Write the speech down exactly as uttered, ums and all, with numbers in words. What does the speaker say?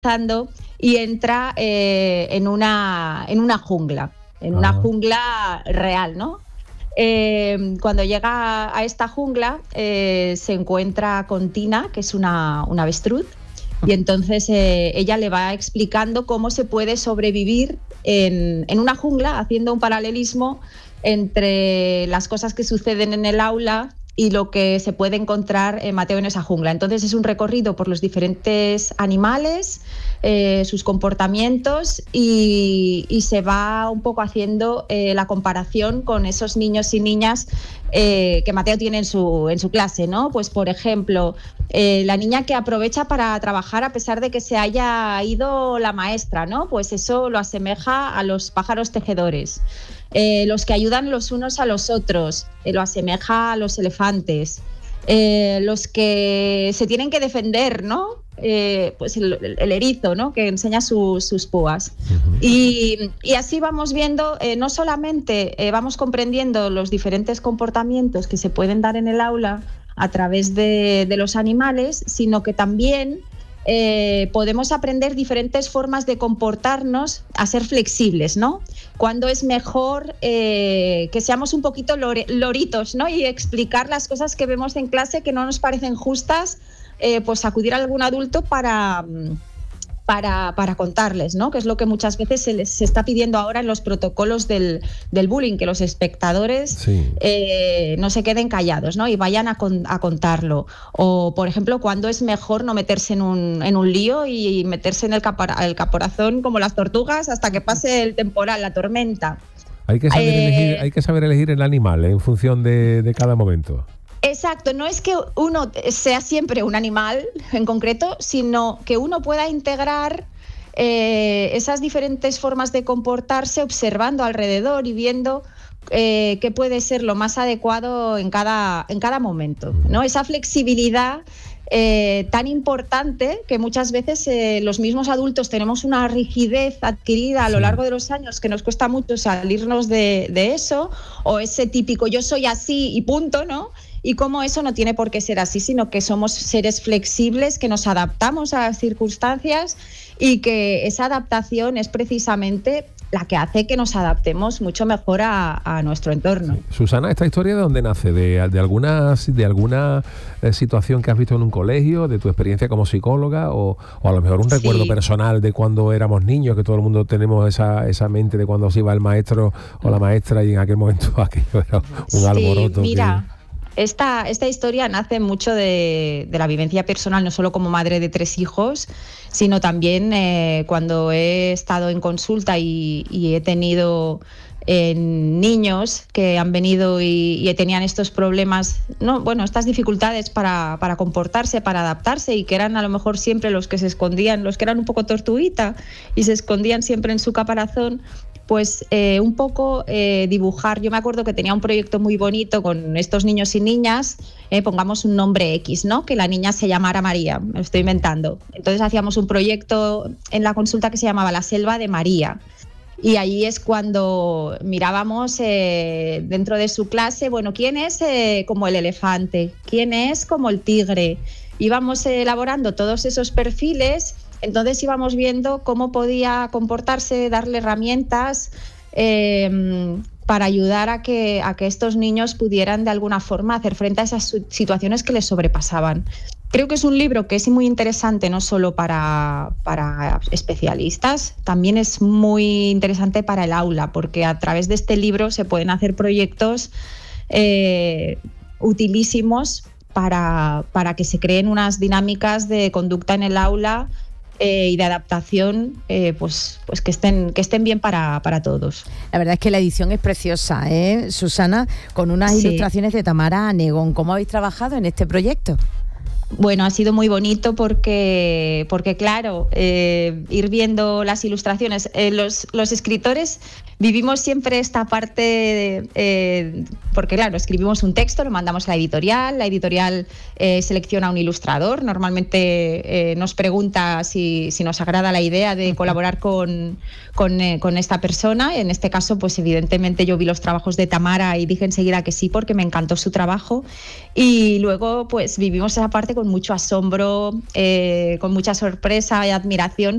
avanzando y entra eh, en, una, en una jungla, en una Ajá. jungla real, ¿no? Eh, cuando llega a esta jungla eh, se encuentra con Tina, que es una, una avestruz, y entonces eh, ella le va explicando cómo se puede sobrevivir en, en una jungla, haciendo un paralelismo entre las cosas que suceden en el aula y lo que se puede encontrar en Mateo en esa jungla. Entonces es un recorrido por los diferentes animales, eh, sus comportamientos y, y se va un poco haciendo eh, la comparación con esos niños y niñas eh, que Mateo tiene en su, en su clase, ¿no? Pues por ejemplo, eh, la niña que aprovecha para trabajar a pesar de que se haya ido la maestra, ¿no? Pues eso lo asemeja a los pájaros tejedores. Eh, los que ayudan los unos a los otros, eh, lo asemeja a los elefantes. Eh, los que se tienen que defender, ¿no? Eh, pues el, el erizo, ¿no? Que enseña su, sus púas. Uh-huh. Y, y así vamos viendo, eh, no solamente eh, vamos comprendiendo los diferentes comportamientos que se pueden dar en el aula a través de, de los animales, sino que también Eh, podemos aprender diferentes formas de comportarnos, a ser flexibles, ¿no? Cuando es mejor eh, que seamos un poquito lore, loritos, ¿no? Y explicar las cosas que vemos en clase que no nos parecen justas, eh, pues acudir a algún adulto para... Para, para contarles, ¿no? Que es lo que muchas veces se les se está pidiendo ahora en los protocolos del, del bullying, que los espectadores sí. eh, no se queden callados, ¿no? Y vayan a, con, a contarlo. O, por ejemplo, cuando es mejor no meterse en un, en un lío y meterse en el, capara, el caparazón como las tortugas hasta que pase el temporal, la tormenta. Hay que saber, eh, elegir, hay que saber elegir el animal, ¿eh? En función de, de cada momento. Exacto, no es que uno sea siempre un animal en concreto, sino que uno pueda integrar eh, esas diferentes formas de comportarse observando alrededor y viendo eh, qué puede ser lo más adecuado en cada, en cada momento, ¿no? Esa flexibilidad eh, tan importante que muchas veces eh, los mismos adultos tenemos una rigidez adquirida a lo largo de los años que nos cuesta mucho salirnos de, de eso, o ese típico yo soy así y punto, ¿no? Y cómo eso no tiene por qué ser así, sino que somos seres flexibles, que nos adaptamos a las circunstancias y que esa adaptación es precisamente la que hace que nos adaptemos mucho mejor a, a nuestro entorno. Susana, ¿esta historia de dónde nace? ¿De, de alguna, de alguna eh, situación que has visto en un colegio, de tu experiencia como psicóloga, o, o a lo mejor un recuerdo sí. personal de cuando éramos niños, que todo el mundo tenemos esa, esa mente de cuando se iba el maestro o la maestra y en aquel momento aquello era un sí, alboroto? Mira. Que... Esta, esta historia nace mucho de, de la vivencia personal, no solo como madre de tres hijos, sino también eh, cuando he estado en consulta y, y he tenido eh, niños que han venido y, y tenían estos problemas, no, bueno, estas dificultades para, para comportarse, para adaptarse, y que eran a lo mejor siempre los que se escondían, los que eran un poco tortuguita y se escondían siempre en su caparazón. Pues eh, un poco eh, dibujar. Yo me acuerdo que tenía un proyecto muy bonito con estos niños y niñas, eh, pongamos un nombre X, ¿no? Que la niña se llamara María, me lo estoy inventando. Entonces hacíamos un proyecto en la consulta que se llamaba La Selva de María. Y ahí es cuando mirábamos eh, dentro de su clase, bueno, ¿quién es eh, como el elefante? ¿Quién es como el tigre? Íbamos eh, elaborando todos esos perfiles. Entonces íbamos viendo cómo podía comportarse, darle herramientas eh, para ayudar a que, a que estos niños pudieran de alguna forma hacer frente a esas situaciones que les sobrepasaban. Creo que es un libro que es muy interesante no solo para, para especialistas, también es muy interesante para el aula, porque a través de este libro se pueden hacer proyectos eh, utilísimos para, para que se creen unas dinámicas de conducta en el aula Eh, y de adaptación eh, pues, pues que estén, que estén bien para, para todos. La verdad es que la edición es preciosa, ¿eh, Susana? Con unas sí. ilustraciones de Tamara Anegón. ¿Cómo habéis trabajado en este proyecto? Bueno, ha sido muy bonito porque, porque claro, eh, ir viendo las ilustraciones. Eh, los, los escritores vivimos siempre esta parte, de, eh, porque claro, escribimos un texto, lo mandamos a la editorial, la editorial eh, selecciona un ilustrador, normalmente eh, nos pregunta si, si nos agrada la idea de colaborar con, con, eh, con esta persona. En este caso, pues evidentemente yo vi los trabajos de Tamara y dije enseguida que sí, porque me encantó su trabajo. Y luego pues vivimos esa parte con con mucho asombro, eh, con mucha sorpresa y admiración,